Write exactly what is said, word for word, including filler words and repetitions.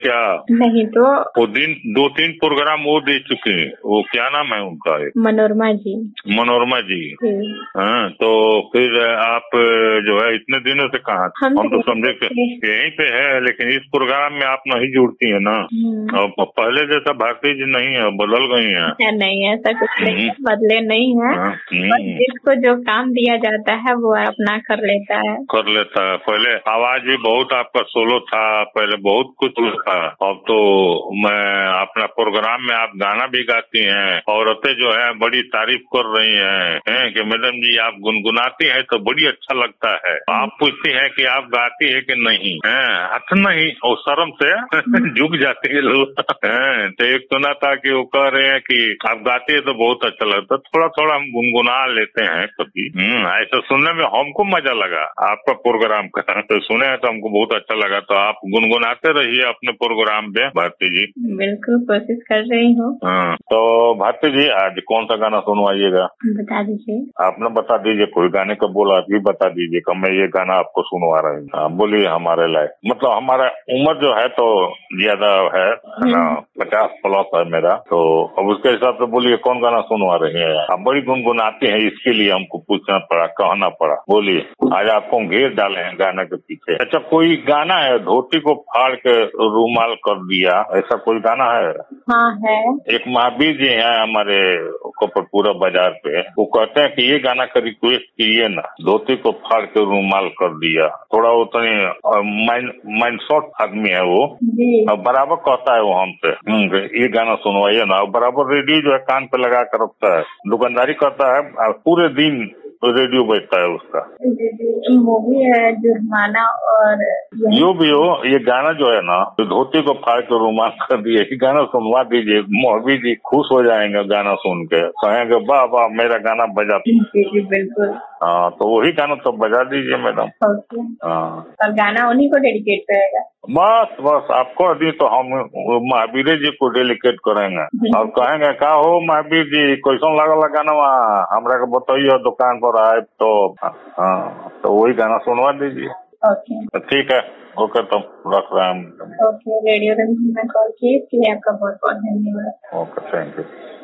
क्या नहीं तो वो दिन दो तीन प्रोग्राम वो दे चुके हैं। वो क्या नाम है उनका? मनोरमा जी। मनोरमा जी। हाँ, तो फिर आप जो है इतने दिनों से कहाँ? हम, हम तो समझे कि यहीं पे है, लेकिन इस प्रोग्राम में आप नहीं जुड़ती है ना। और पहले जैसा भारती जी नहीं है, बदल गई है। नहीं ऐसा कुछ नहीं, बदले नहीं है। जिसको जो काम दिया जाता है वो अपना कर लेता है कर लेता है। पहले आवाज भी बहुत आपका सोलो था, पहले बहुत कुछ था। अब तो मैं अपना प्रोग्राम में आप गाना भी गाती हैं, औरतें जो है बड़ी तारीफ कर रही हैं है कि मैडम जी आप गुनगुनाती हैं तो बड़ी अच्छा लगता है। आप पूछती हैं कि आप गाती है कि नहीं है, हथ नहीं और शर्म से झुक जाती है लोग। तो एक सुना था कि वो कह रहे हैं कि आप गाती है तो बहुत अच्छा लगता है, थोड़ा थोड़ा हम गुनगुना लेते हैं कभी। ऐसा सुनने में हमको मजा लगा आपका प्रोग्राम का, तो सुने हैं तो हमको बहुत अच्छा लगा। तो आप गुनगुनाते रहिए अपने प्रोग्राम पे भारती जी। बिल्कुल कोशिश कर रही हूँ। हाँ, तो भारती जी आज कौन सा गाना सुनवाइएगा? बता दीजिए। आपने बता दीजिए, कोई गाने का बोला आप भी बता दीजिए कि मैं ये गाना आपको सुनवा रही हूँ। हाँ, बोलिए हमारे लायक, मतलब हमारा उम्र जो है तो ज्यादा है ना, पचास प्लस है मेरा, तो अब उसके हिसाब से बोलिए कौन गाना सुनवा रही है। आप बड़ी गुनगुनाते हैं, इसके लिए हमको पूछना पड़ा, कहना पड़ा। बोलिए, आज आपको घेर डाले हैं गाने के पीछे। अच्छा, कोई गाना है धोती को फाड़ के रूमाल कर दिया, ऐसा कोई गाना है? हाँ है। एक महावीर जी हैं हमारे कपड़पुरा बाजार पे, वो कहते हैं कि ये गाना का रिक्वेस्ट कीजिए ना, धोती को फाड़ के रूमाल कर दिया। थोड़ा वो तो माइंड माइंड शॉर्ट आदमी है वो, और बराबर कहता है वो हमसे ये गाना सुनवाइए ना। बराबर रेडियो जो है कान पे लगा कर रखता है, दुकानदारी करता है, पूरे दिन रेडियो बजता है उसका। मूवी है जुर्माना और जो भी हो, ये गाना जो है ना, तो धोती को फाड़ के रुमाल कर दिए, ये गाना सुनवा दीजिए। मोहबी जी खुश हो जाएंगे गाना सुन के, कहेंगे वाह वाह मेरा गाना बजा। बिल्कुल। हाँ, तो वही गाना तो बजा दीजिए मैडम। हाँ, और गाना उन्हीं को डेडिकेट करेगा। बस बस आपको दी तो हम महावीर जी को डेलीकेट करेंगे और कहेंगे का हो महावीर जी कैसा लगा गाना, हमरा को बताइए दुकान पर आए तो। हाँ, तो वही गाना सुनवा दीजिए। ओके, ठीक है, ओके, तो रख रहे हैं हम। ओके, रेडियो में कॉल किए इसके लिए आपका बहुत बहुत धन्यवाद। Okay, thank you.